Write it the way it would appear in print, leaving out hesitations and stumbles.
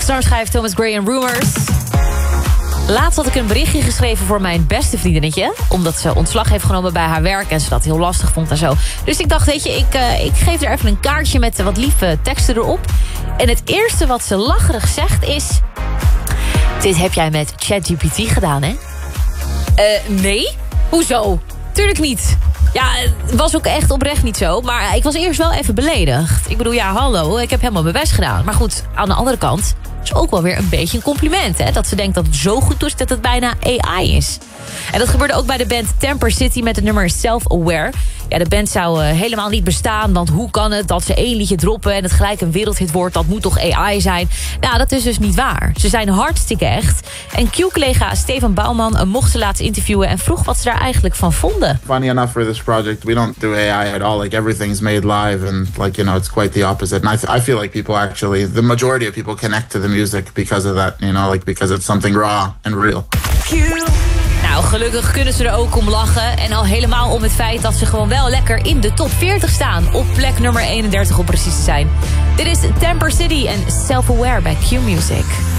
Blackstar schrijft Thomas Gray en Rumors. Laatst had ik een berichtje geschreven voor mijn beste vriendinnetje. Omdat ze ontslag heeft genomen bij haar werk en ze dat heel lastig vond en zo. Dus ik dacht, weet je, ik geef er even een kaartje met wat lieve teksten erop. En het eerste wat ze lacherig zegt is... Dit heb jij met ChatGPT gedaan, hè? Nee? Hoezo? Tuurlijk niet. Ja, het was ook echt oprecht niet zo. Maar ik was eerst wel even beledigd. Ik bedoel, ja, hallo, ik heb helemaal mijn best gedaan. Maar goed, aan de andere kant is ook wel weer een beetje een compliment, hè? Dat ze denkt dat het zo goed is dat het bijna AI is. En dat gebeurde ook bij de band Temper City met het nummer Self-Aware. Ja, de band zou helemaal niet bestaan, want hoe kan het dat ze 1 liedje droppen en het gelijk een wereldhit wordt? Dat moet toch AI zijn? Nou, dat is dus niet waar. Ze zijn hartstikke echt. En Q-collega Stefan Bouwman mocht ze laten interviewen en vroeg wat ze daar eigenlijk van vonden. Funny enough for this project, we don't do AI at all. Like everything's made live and like, you know, it's quite the opposite. And I feel like people actually, the majority of people connect to the music because of that, you know, like because it's something raw and real. Nou, gelukkig kunnen ze er ook om lachen. En al helemaal om het feit dat ze gewoon wel lekker in de top 40 staan. Op plek nummer 31 om precies te zijn. Dit is Temper City en Self-Aware bij Q Music.